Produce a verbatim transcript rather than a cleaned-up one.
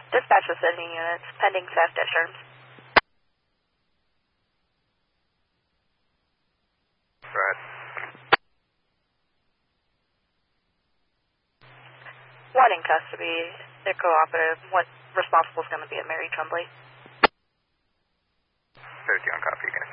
Dispatch is sending units, pending theft at Sherms. Right. One in custody, they're cooperative. What responsible is going to be at Mary Tremblay. thirty on copy, you can